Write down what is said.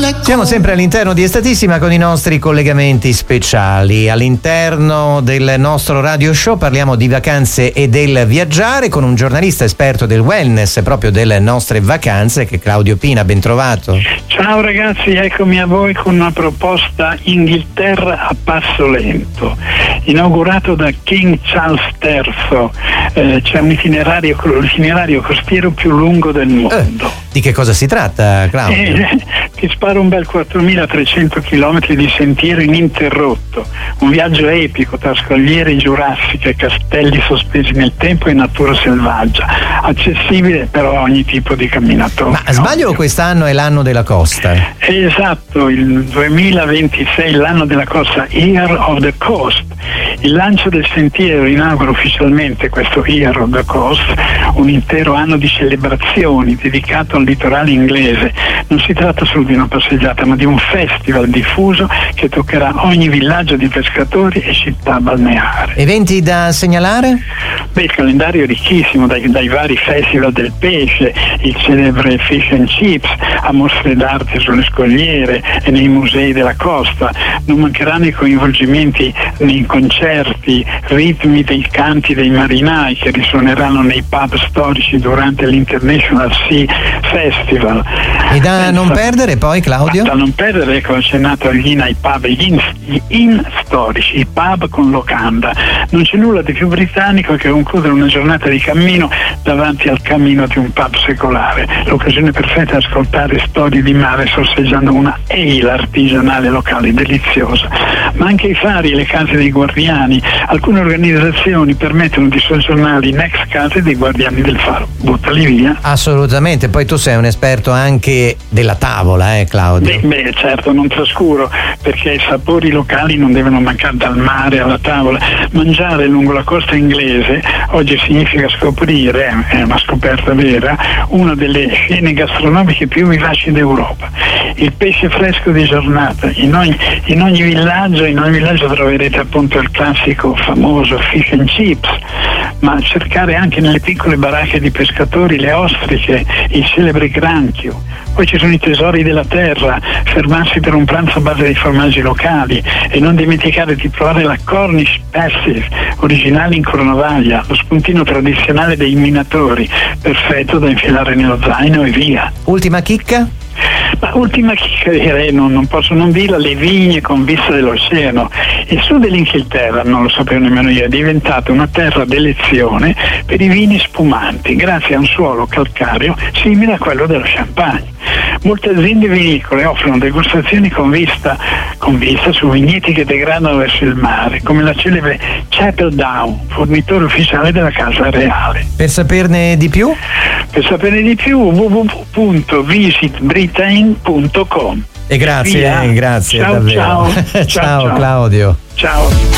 Siamo sempre all'interno di Estatissima con i nostri collegamenti speciali. All'interno del nostro radio show parliamo di vacanze e del viaggiare con un giornalista esperto del wellness, proprio delle nostre vacanze, che è Claudio Pina. Ben trovato. Ciao ragazzi, eccomi a voi con una proposta Inghilterra a passo lento, inaugurato da King Charles III. C'è un l'itinerario costiero più lungo del mondo. Di che cosa si tratta, Claudio? Ti sparo un bel 4.300 km di sentiero ininterrotto, un viaggio epico tra scogliere giurassiche, castelli sospesi nel tempo e natura selvaggia, accessibile però a ogni tipo di camminatore. Ma sbaglio, quest'anno è l'anno della costa? Esatto, il 2026 l'anno della costa, Year of the Coast. Il lancio del sentiero inaugura ufficialmente questo Year of the Coast, un intero anno di celebrazioni dedicato al litorale inglese. Non si tratta solo di una passeggiata, ma di un festival diffuso che toccherà ogni villaggio di pescatori e città balneare. Eventi da segnalare? Beh, il calendario è ricchissimo, dai vari festival del pesce, il celebre Fish and Chips, a mostre d'arte sulle scogliere e nei musei della costa. Non mancheranno i coinvolgimenti nei concerti, ritmi dei canti dei marinai che risuoneranno nei pub storici durante l'International Sea Festival. E da non perdere poi, Claudio? Da non perdere, ecco, accennato ai pub, gli inn storici, i pub con locanda. Non c'è nulla di più britannico che concludere una giornata di cammino davanti al camino di un pub secolare. L'occasione perfetta è ascoltare storie di mare sorseggiando una ale artigianale locale deliziosa. Ma anche i fari e le case dei guardiani. Alcune organizzazioni permettono di soggiornare in ex case dei guardiani del faro. Buttali via. Assolutamente, poi tu sei un esperto anche della tavola, Claudio? Beh, certo, non trascuro, perché i sapori locali non devono mancare dal mare alla tavola. Mangiare lungo la costa inglese oggi significa scoprire, è una scoperta vera, una delle scene gastronomiche più vivaci d'Europa. Il pesce fresco di giornata, in ogni villaggio troverete appunto il classico famoso fish and chips, ma cercare anche nelle piccole baracche di pescatori le ostriche, il celebre granchio. Poi ci sono i tesori della terra, fermarsi per un pranzo a base di formaggi locali e non dimenticare di provare la Cornish Pasties, originale in cronovaglia, lo spuntino tradizionale dei minatori, perfetto da infilare nello zaino e via. Ultima chicca? Ma ultima chicca, direi, non posso non dirla, le vigne con vista dell'oceano. Il sud dell'Inghilterra, non lo sapevo nemmeno io, è diventato una terra d'elezione per i vini spumanti, grazie a un suolo calcareo simile a quello dello Champagne. Molte aziende vinicole offrono degustazioni con vista su vigneti che degradano verso il mare, come la celebre Chapel Down, fornitore ufficiale della Casa Reale. Per saperne di più? Per saperne di più www.visitbritain.com. E grazie, grazie ciao, davvero. Ciao, ciao Claudio. Ciao.